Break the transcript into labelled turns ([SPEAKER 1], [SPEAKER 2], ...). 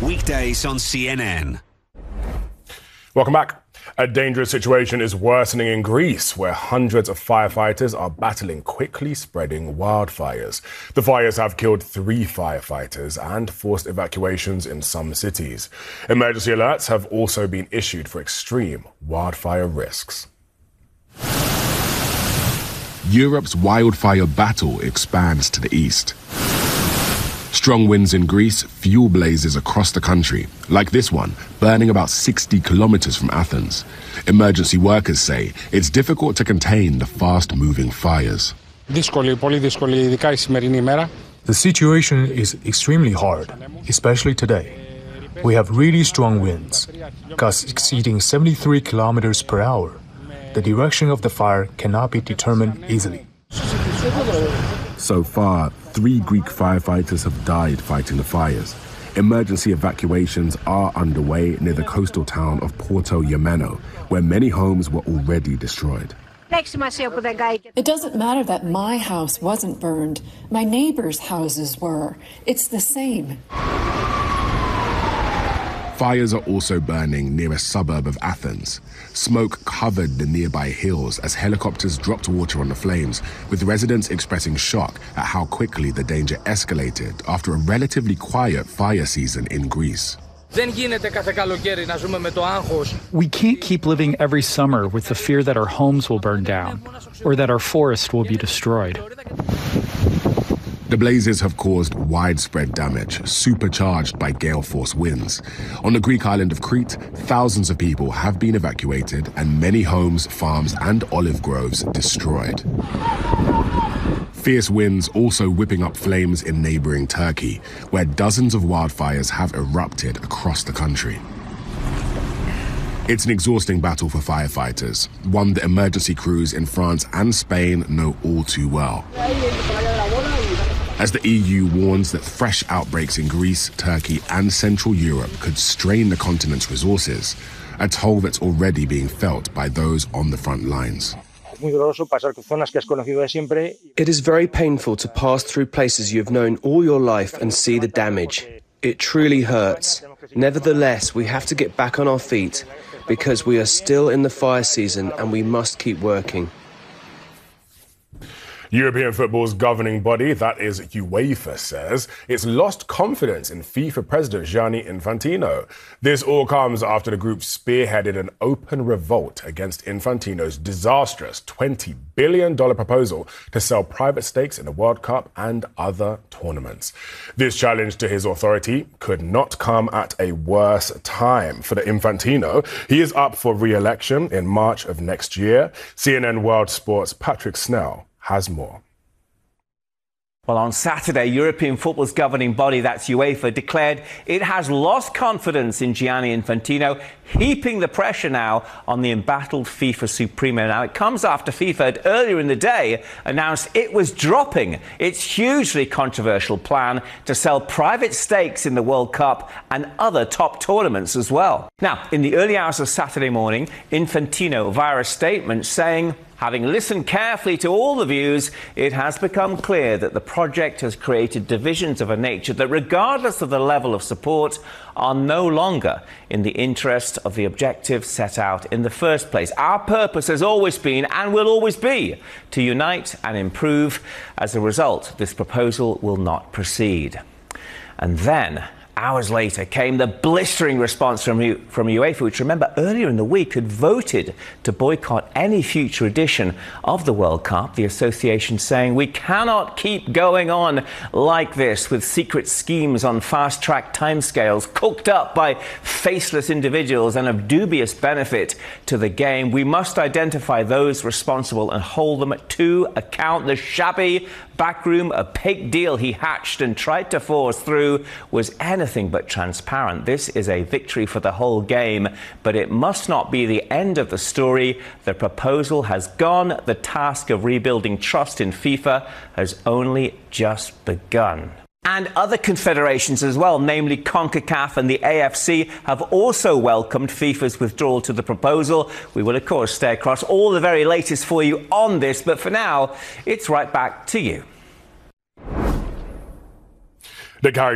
[SPEAKER 1] Weekdays on CNN.
[SPEAKER 2] Welcome back. A dangerous situation is worsening in Greece, where hundreds of firefighters are battling quickly spreading wildfires. The fires have killed 3 firefighters and forced evacuations in some cities. Emergency alerts have also been issued for extreme wildfire risks.
[SPEAKER 3] Europe's wildfire battle expands to the east. Strong winds in Greece fuel blazes across the country, like this one, burning about 60 kilometers from Athens. Emergency workers say it's difficult to contain the fast-moving fires.
[SPEAKER 4] The situation is extremely hard, especially today. We have really strong winds, gusts exceeding 73 kilometers per hour. The direction of the fire cannot be determined easily.
[SPEAKER 3] So far, 3 Greek firefighters have died fighting the fires. Emergency evacuations are underway near the coastal town of Porto Gemeno, where many homes were already destroyed.
[SPEAKER 5] It doesn't matter that my house wasn't burned. My neighbors' houses were. It's the same.
[SPEAKER 3] Fires are also burning near a suburb of Athens. Smoke covered the nearby hills as helicopters dropped water on the flames, with residents expressing shock at how quickly the danger escalated after a relatively quiet fire season in Greece.
[SPEAKER 6] We can't keep living every summer with the fear that our homes will burn down or that our forest will be destroyed.
[SPEAKER 3] The blazes have caused widespread damage, supercharged by gale-force winds. On the Greek island of Crete, thousands of people have been evacuated and many homes, farms and olive groves destroyed. Fierce winds also whipping up flames in neighboring Turkey, where dozens of wildfires have erupted across the country. It's an exhausting battle for firefighters, one that emergency crews in France and Spain know all too well. As the EU warns that fresh outbreaks in Greece, Turkey and Central Europe could strain the continent's resources, a toll that's already being felt by those on the front lines.
[SPEAKER 7] It is very painful to pass through places you've known all your life and see the damage. It truly hurts. Nevertheless, we have to get back on our feet because we are still in the fire season and we must keep working.
[SPEAKER 2] European football's governing body, that is UEFA, says it's lost confidence in FIFA President Gianni Infantino. This all comes after the group spearheaded an open revolt against Infantino's disastrous $20 billion proposal to sell private stakes in the World Cup and other tournaments. This challenge to his authority could not come at a worse time for the Infantino. He is up for re-election in March of next year. CNN World Sports' Patrick Snell has more.
[SPEAKER 8] Well, on Saturday, European football's governing body, that's UEFA, declared it has lost confidence in Gianni Infantino, heaping the pressure now on the embattled FIFA Supremo. Now, it comes after FIFA had earlier in the day announced it was dropping its hugely controversial plan to sell private stakes in the World Cup and other top tournaments as well. Now, in the early hours of Saturday morning, Infantino, via a statement saying, having listened carefully to all the views, it has become clear that the project has created divisions of a nature that, regardless of the level of support, are no longer in the interest of the objectives set out in the first place. Our purpose has always been and will always be to unite and improve. As a result, this proposal will not proceed. And then, hours later, came the blistering response from UEFA, which, remember, earlier in the week had voted to boycott any future edition of the World Cup. The association saying we cannot keep going on like this with secret schemes on fast-track timescales cooked up by faceless individuals and of dubious benefit to the game. We must identify those responsible and hold them to account. The shabby backroom opaque deal he hatched and tried to force through was anything but transparent. This is a victory for the whole game, but it must not be the end of the story. The proposal has gone. The task of rebuilding trust in FIFA has only just begun. And other confederations as well, namely CONCACAF and the AFC, have also welcomed FIFA's withdrawal to the proposal. We will, of course, stay across all the very latest for you on this, but for now, it's right back to you.